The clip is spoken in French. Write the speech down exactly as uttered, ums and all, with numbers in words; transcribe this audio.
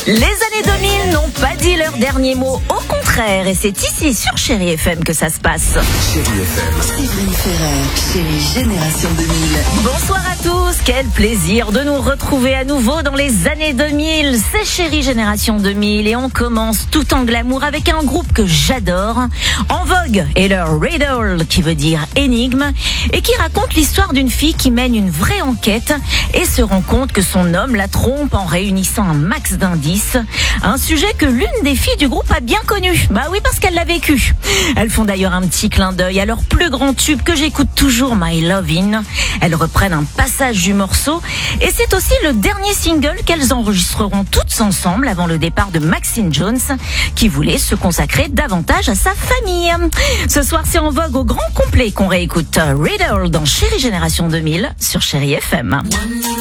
Les années deux mille n'ont pas dit leur dernier mot, au contraire, et c'est ici sur Chérie F M que ça se passe. Chérie F M. Séverine Ferrer, Chérie Génération deux mille. Bonsoir à tous, quel plaisir de nous retrouver à nouveau dans les années deux mille. C'est Chérie Génération deux mille et on commence tout en glamour avec un groupe que j'adore. En vogue est leur Riddle, qui veut dire énigme, et qui raconte l'histoire d'une fille qui mène une vraie enquête et se rend compte que son homme la trompe en réunissant un max d'indices. Un sujet que l'une des filles du groupe a bien connu. Bah oui, parce qu'elle l'a vécu. Elles font d'ailleurs un petit clin d'œil à leur plus grand tube que j'écoute toujours, My Lovin'. Elles reprennent un passage du morceau et c'est aussi le dernier single qu'elles enregistreront toutes ensemble avant le départ de Maxine Jones, qui voulait se consacrer davantage à sa famille. Ce soir, c'est en vogue au grand complet qu'on réécoute Riddle dans Chérie Génération deux mille sur Chérie F M.